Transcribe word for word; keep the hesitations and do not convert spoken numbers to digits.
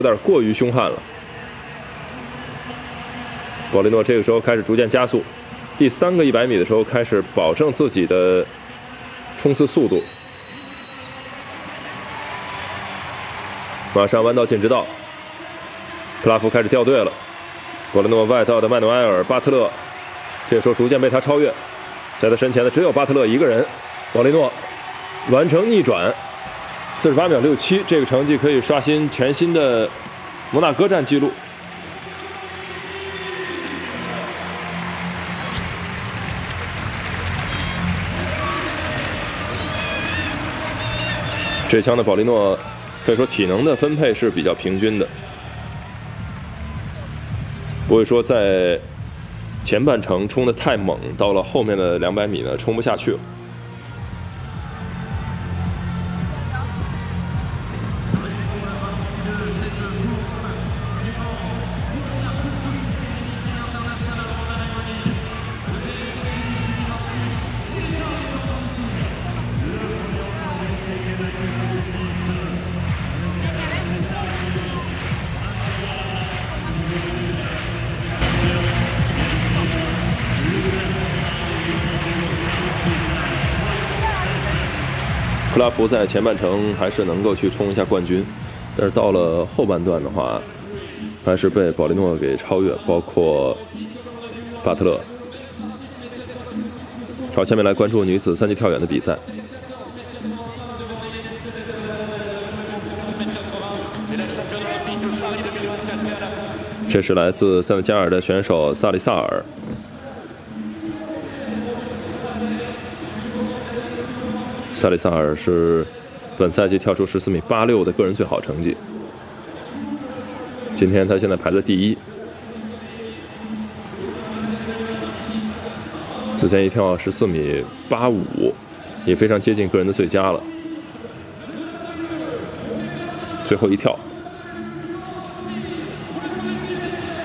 有点过于凶悍了。保利诺这个时候开始逐渐加速，第三个一百米的时候开始保证自己的冲刺速度。马上弯道进直道，克拉夫开始掉队了。保利诺外道的曼努埃尔·巴特勒，这个时候逐渐被他超越，在他身前的只有巴特勒一个人。保利诺完成逆转，四十八秒六七，这个成绩可以刷新全新的摩纳哥站纪录。这枪的保利诺可以说体能的分配是比较平均的，不会说在前半程冲得太猛，到了后面的两百米呢冲不下去了。克拉夫在前半程还是能够去冲一下冠军，但是到了后半段的话，还是被保利诺给超越，包括巴特勒。好，下面来关注女子三级跳远的比赛。这是来自塞内加尔的选手萨利萨尔。萨利萨尔是本赛季跳出十四米八六的个人最好成绩，今天他现在排在第一。之前一跳十四米八五，也非常接近个人的最佳了。最后一跳。